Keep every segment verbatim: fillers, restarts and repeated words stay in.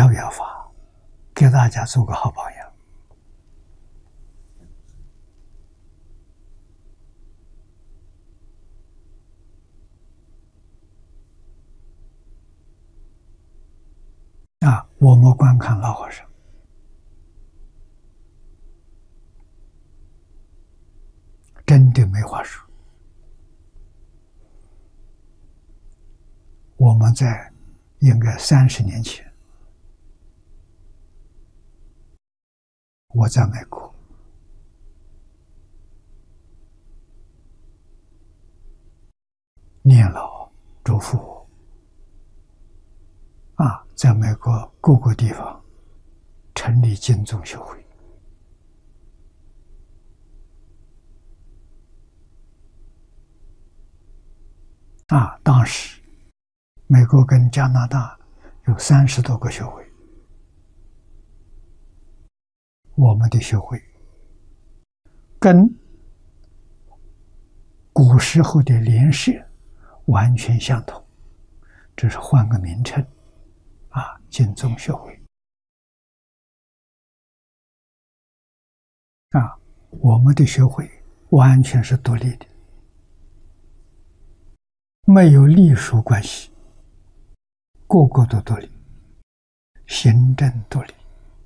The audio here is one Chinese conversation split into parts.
妙妙法，给大家做个好榜样。啊，我们观看老和尚，真的没话说。我们在应该三十年前，我在美国，念老嘱咐我，啊，在美国各个地方成立净宗学会。啊，当时美国跟加拿大有三十多个学会，我们的学会跟古时候的联社完全相同，只是换个名称，啊，净宗学会。啊，我们的学会完全是独立的，没有隶属关系，个个都独立，行政独立，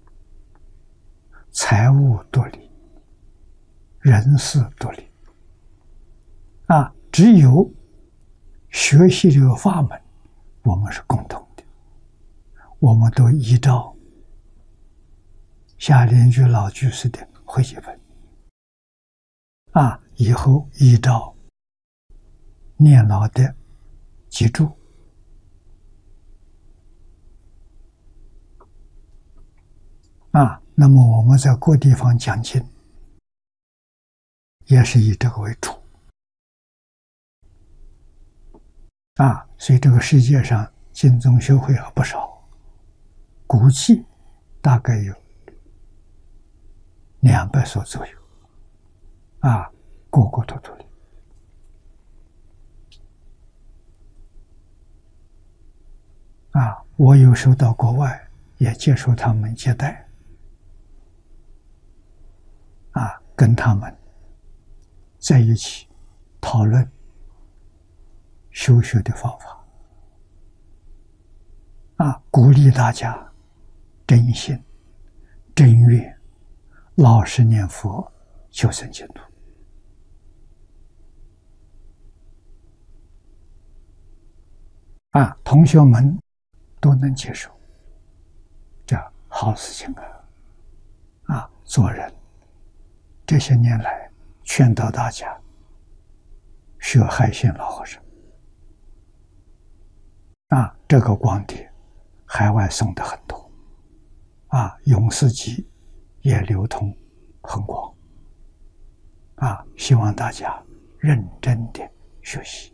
财务独立，人事独立。啊，只有学习这个法门，我们是共同的，我们都依照夏莲居老居士的会集本，啊，以后依照念老的脊柱，啊，那么我们在各地方讲经，也是以这个为主。啊，所以这个世界上净宗学会还不少，估计大概有两百所左右，啊，个个都独立。啊，我有时候到国外也接受他们接待，啊，跟他们在一起讨论修学的方法，啊，鼓励大家真心真愿老实念佛，求生净土。啊，同学们都能接受，这好事情啊！啊，做人这些年来劝导大家学海鲜老和尚。啊，这个光碟海外送的很多，啊，永世集也流通很广，啊，希望大家认真的学习，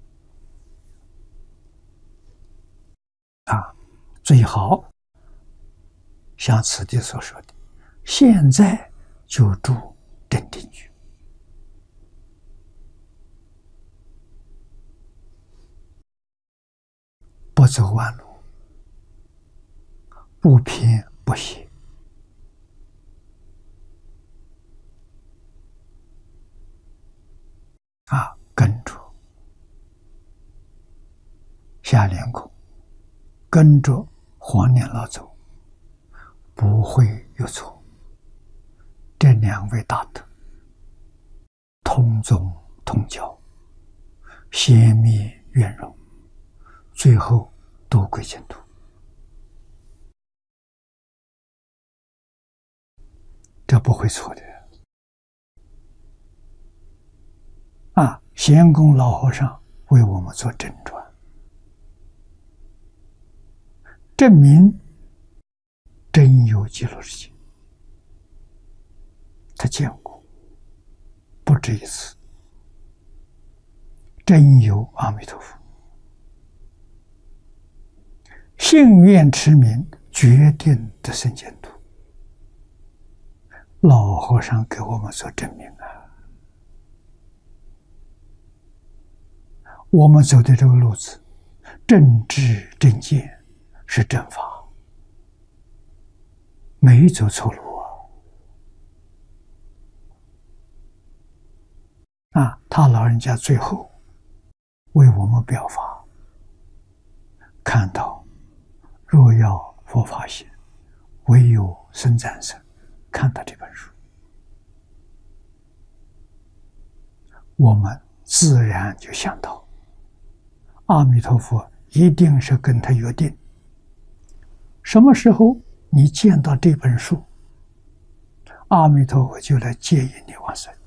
啊，最好像此地所说的，现在就住真定居，不走弯路，不偏不斜，啊，跟着夏莲公，跟着黄念老走，不会有错。这两位大德同宗同教，先灭怨容，最后都归净土。这不会错的。啊，贤公老和尚为我们做真传，证明真有极乐世界，他见过，不止一次，真有阿弥陀佛。信愿持名，决定得生净土。老和尚给我们做证明啊！我们走的这个路子，正知正见是正法， 没走错路啊！啊，他老人家最后为我们表法，看到若要佛法行，唯有僧战僧。看到这本书，我们自然就想到，阿弥陀佛一定是跟他约定，什么时候你见到这本书，阿弥陀佛就来接引你往生。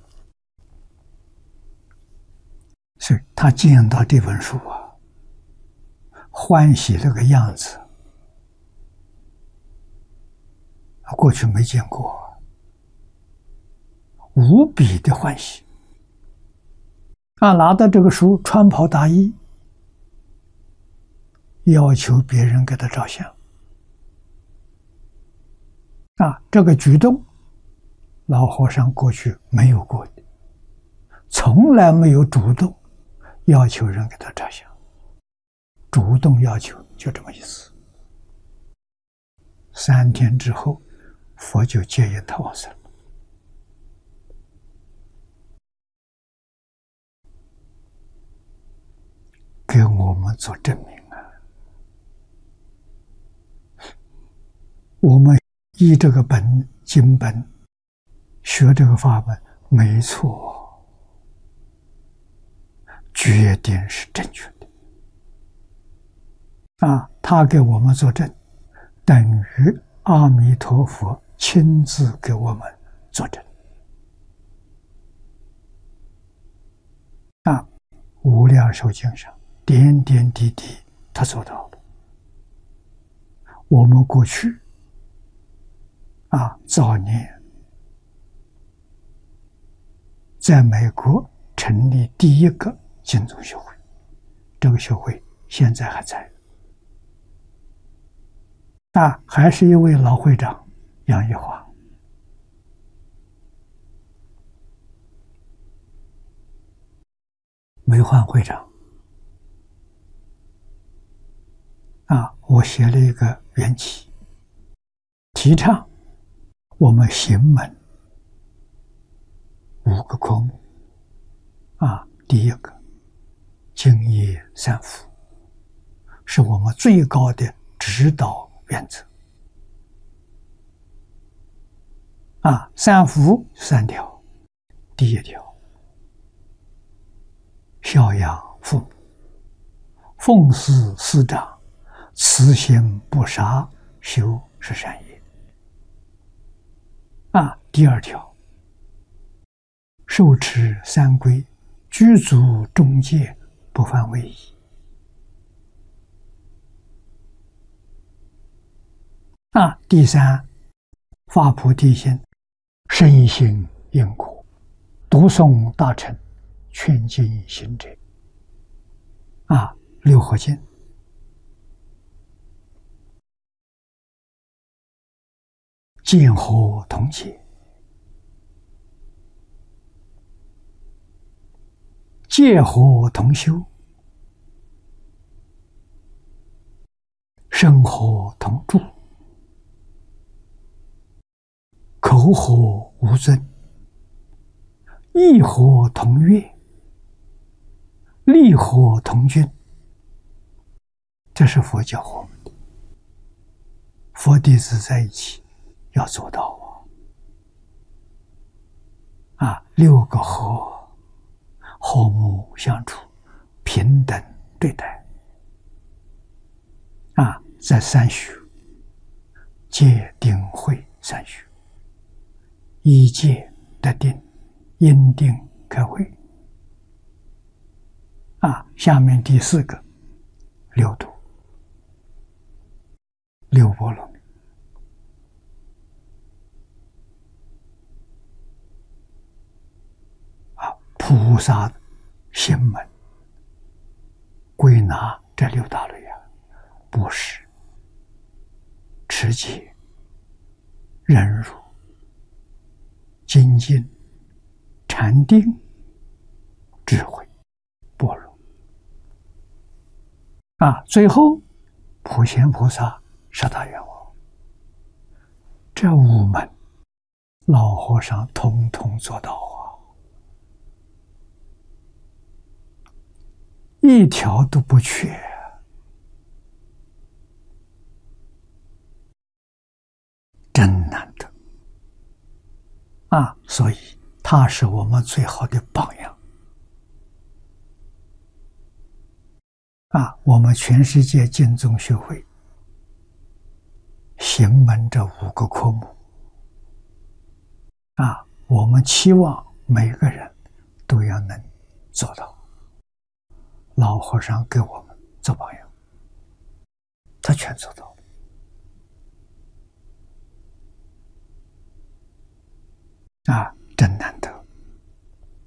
所以他见到这本书啊，欢喜那个样子，过去没见过，无比的欢喜。啊，拿到这个书，穿袍大衣，要求别人给他照相。啊，这个举动，老和尚过去没有过的，从来没有主动要求人给他照相，主动要求就这么意思。三天之后，佛就接引他往生了。给我们做证明啊！我们依这个本经本学这个法门，没错，决定是正确的。啊，他给我们作证，等于阿弥陀佛亲自给我们作证。啊，无量寿经上点点滴滴他做到了。我们过去啊，早年在美国成立第一个经宗学会，这个学会现在还在。啊，还是一位老会长杨一华。没换会长。啊，我写了一个缘起，提倡我们行门五个科目。啊，第一个敬业三福，是我们最高的指导原则。啊，三福三条，第一条，孝养父母，奉事师长，慈心不杀，修是善业。啊，第二条，受持三规，居足中戒，不犯违仪。啊，第三，发菩提心，深信因果，读诵大乘，劝进行者。啊，六合敬，见和同解，戒和同修，身和同住，口和无争，意和同悦，力和同均。这是佛教我们的，佛弟子在一起要做到啊！啊，六个和，和睦相处，平等对待。啊，在三学，戒定慧三学，依戒得定，因定开慧。啊，下面第四个，六度，六波罗蜜。啊，菩萨行门归纳这六大类啊，布施、持戒、忍辱、精进、禅定、智慧、般若。啊，最后普贤菩萨十大愿望，这这五门，老和尚统统做到啊，一条都不缺。真难得啊！所以他是我们最好的榜样啊！我们全世界净宗学会行门这五个科目啊，我们期望每个人都要能做到。老和尚给我们做榜样，他全做到了啊，真难得。